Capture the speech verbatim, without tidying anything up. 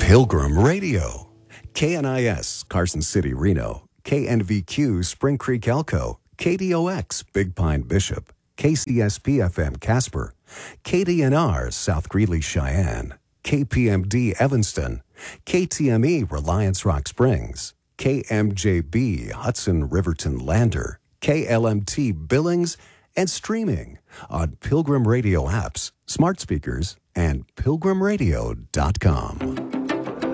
Pilgrim Radio. K N I S, Carson City, Reno. K N V Q, Spring Creek, Elko. K D O X, Big Pine, Bishop. K C S P F M, Casper. K D N R, South Greeley, Cheyenne. K P M D, Evanston. K T M E, Reliance Rock Springs. K M J B, Hudson Riverton Lander. K L M T, Billings. And streaming on Pilgrim Radio apps, smart speakers, and pilgrim radio dot com.